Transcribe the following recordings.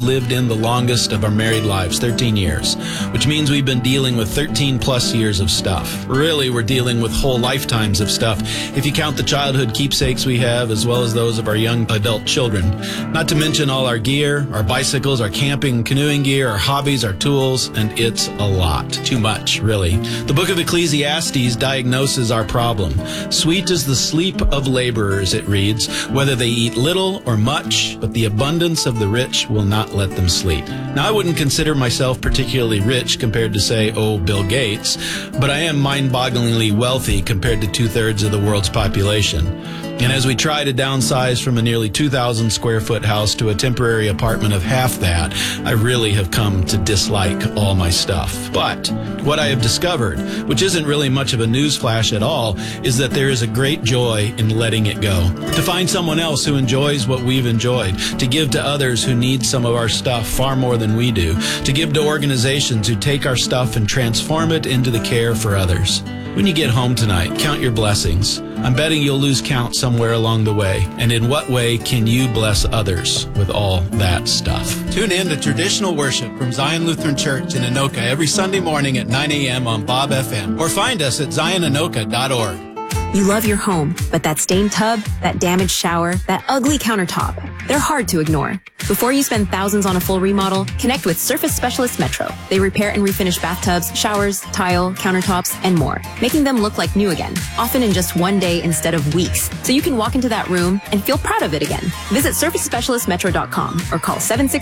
lived in the longest of our married lives, 13 years, which means we've been dealing with 13 plus years of stuff. Really, we're dealing with whole lifetimes of stuff, if you count the childhood keepsakes we have, as well as those of our young adult children. Not to mention all our gear, our bicycles, our camping and canoeing gear, our hobbies, our tools, and it's a lot. Too much, really. The book of Ecclesiastes diagnoses our problem. Sweet is the sleep of laborers, it reads, whether they eat little or much, but the abundance of the rich will not let them sleep. Now, I wouldn't consider myself particularly rich compared to, say, Bill Gates, but I am mind-bogglingly wealthy compared to 2/3 of the world's population. And as we try to downsize from a nearly 2,000 square foot house to a temporary apartment of half that, I really have come to dislike all my stuff. But what I have discovered, which isn't really much of a newsflash at all, is that there is a great joy in letting it go. To find someone else who enjoys what we've enjoyed, to give to others who need some of our stuff far more than we do, to give to organizations who take our stuff and transform it into the care for others. When you get home tonight, count your blessings. I'm betting you'll lose count somewhere along the way. And in what way can you bless others with all that stuff? Tune in to Traditional Worship from Zion Lutheran Church in Anoka every Sunday morning at 9 a.m. on Bob FM. Or find us at zionanoka.org. You love your home, but that stained tub, that damaged shower, that ugly countertop, they're hard to ignore. Before you spend thousands on a full remodel, connect with Surface Specialist Metro. They repair and refinish bathtubs, showers, tile, countertops, and more, making them look like new again, often in just one day instead of weeks, so you can walk into that room and feel proud of it again. Visit SurfaceSpecialistMetro.com or call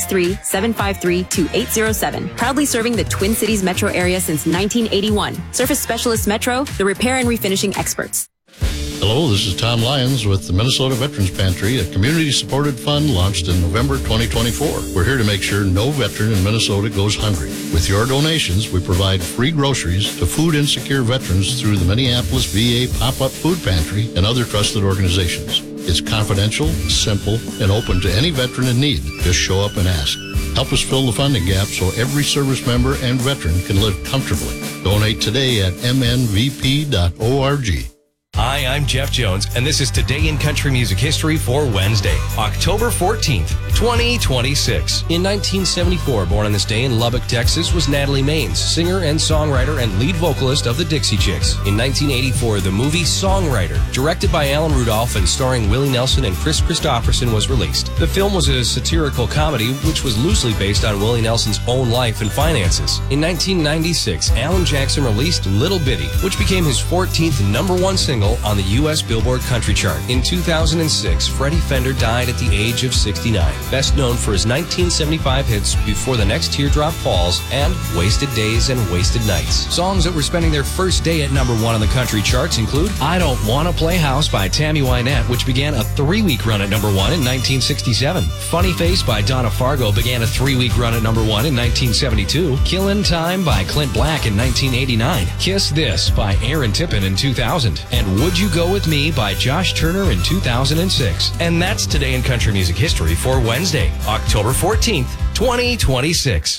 763-753-2807. Proudly serving the Twin Cities metro area since 1981. Surface Specialist Metro, the repair and refinishing experts. Hello, this is Tom Lyons with the Minnesota Veterans Pantry, a community-supported fund launched in November 2024. We're here to make sure no veteran in Minnesota goes hungry. With your donations, we provide free groceries to food-insecure veterans through the Minneapolis VA Pop-Up Food Pantry and other trusted organizations. It's confidential, simple, and open to any veteran in need. Just show up and ask. Help us fill the funding gap so every service member and veteran can live comfortably. Donate today at mnvp.org. Hi, I'm Jeff Jones, and this is Today in Country Music History for Wednesday, October 14th, 2026. In 1974, born on this day in Lubbock, Texas, was Natalie Maines, singer and songwriter and lead vocalist of the Dixie Chicks. In 1984, the movie Songwriter, directed by Alan Rudolph and starring Willie Nelson and Chris Christopherson, was released. The film was a satirical comedy which was loosely based on Willie Nelson's own life and finances. In 1996, Alan Jackson released Little Bitty, which became his 14th #1 single on the U.S. Billboard Country Chart. In 2006, Freddie Fender died at the age of 69, best known for his 1975 hits Before the Next Teardrop Falls and Wasted Days and Wasted Nights. Songs that were spending their first day at #1 on the country charts include I Don't Wanna Play House by Tammy Wynette, which began a 3-week run at #1 in 1967. Funny Face by Donna Fargo began a 3-week run at #1 in 1972. Killin' Time by Clint Black in 1989. Kiss This by Aaron Tippin in 2000. And Would You Go With Me by Josh Turner in 2006. And that's Today in Country Music History for Wednesday, October 14th, 2026.